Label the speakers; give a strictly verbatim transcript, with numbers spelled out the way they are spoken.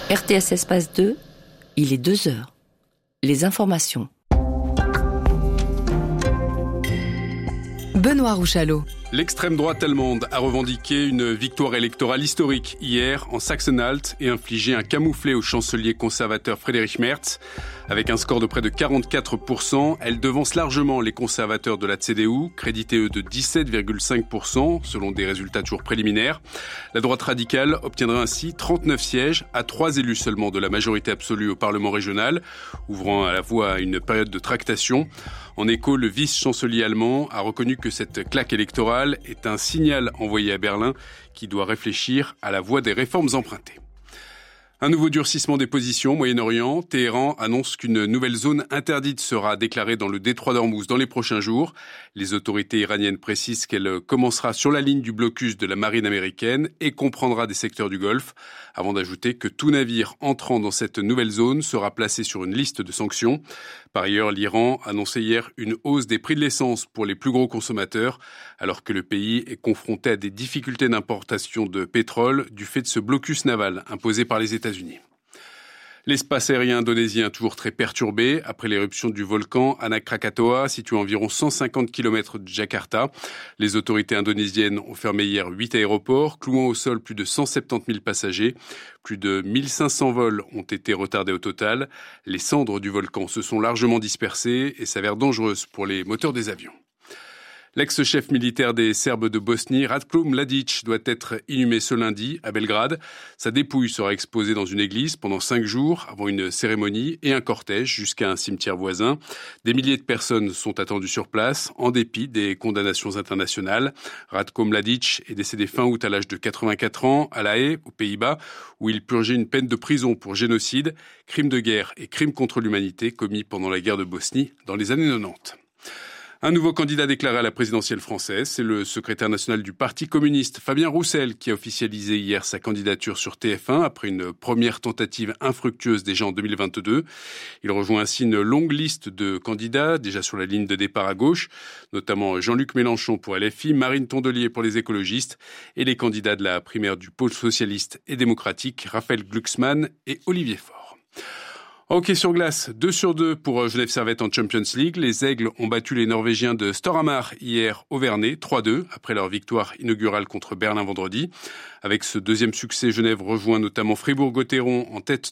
Speaker 1: R T S Espace deux, il est deux heures. Les informations.
Speaker 2: Benoît Rouchalot.
Speaker 3: L'extrême droite allemande a revendiqué une victoire électorale historique hier en Sachsen-Anhalt et infligé un camouflet au chancelier conservateur Friedrich Merz. Avec un score de près de quarante-quatre pour cent, elle devance largement les conservateurs de la C D U, crédités eux de dix-sept virgule cinq pour cent selon des résultats toujours préliminaires. La droite radicale obtiendra ainsi trente-neuf sièges à trois élus seulement de la majorité absolue au Parlement régional, ouvrant à la voie à une période de tractation. En écho, le vice-chancelier allemand a reconnu que cette claque électorale est un signal envoyé à Berlin qui doit réfléchir à la voie des réformes empruntées. Un nouveau durcissement des positions au Moyen-Orient. Téhéran annonce qu'une nouvelle zone interdite sera déclarée dans le détroit d'Ormuz dans les prochains jours. Les autorités iraniennes précisent qu'elle commencera sur la ligne du blocus de la marine américaine et comprendra des secteurs du Golfe, avant d'ajouter que tout navire entrant dans cette nouvelle zone sera placé sur une liste de sanctions. Par ailleurs, l'Iran annonçait hier une hausse des prix de l'essence pour les plus gros consommateurs, alors que le pays est confronté à des difficultés d'importation de pétrole du fait de ce blocus naval imposé par les États-Unis. L'espace aérien indonésien toujours très perturbé après l'éruption du volcan Anak Krakatoa, situé à environ cent cinquante kilomètres de Jakarta. Les autorités indonésiennes ont fermé hier huit aéroports, clouant au sol plus de cent soixante-dix mille passagers. Plus de mille cinq cents vols ont été retardés au total. Les cendres du volcan se sont largement dispersées et s'avèrent dangereuses pour les moteurs des avions. L'ex-chef militaire des Serbes de Bosnie, Ratko Mladic, doit être inhumé ce lundi à Belgrade. Sa dépouille sera exposée dans une église pendant cinq jours avant une cérémonie et un cortège jusqu'à un cimetière voisin. Des milliers de personnes sont attendues sur place, en dépit des condamnations internationales. Ratko Mladic est décédé fin août à l'âge de quatre-vingt-quatre ans à La Haye, aux Pays-Bas, où il purgeait une peine de prison pour génocide, crime de guerre et crime contre l'humanité commis pendant la guerre de Bosnie dans les années quatre-vingt-dix. Un nouveau candidat déclaré à la présidentielle française, c'est le secrétaire national du Parti communiste, Fabien Roussel, qui a officialisé hier sa candidature sur T F un après une première tentative infructueuse déjà en deux mille vingt-deux. Il rejoint ainsi une longue liste de candidats déjà sur la ligne de départ à gauche, notamment Jean-Luc Mélenchon pour L F I, Marine Tondelier pour les écologistes et les candidats de la primaire du pôle socialiste et démocratique, Raphaël Glucksmann et Olivier Faure. Hockey sur glace, deux sur deux pour Genève Servette en Champions League. Les Aigles ont battu les Norvégiens de Storhamar hier au Vernet, trois deux, après leur victoire inaugurale contre Berlin vendredi. Avec ce deuxième succès, Genève rejoint notamment Fribourg-Gotteron en tête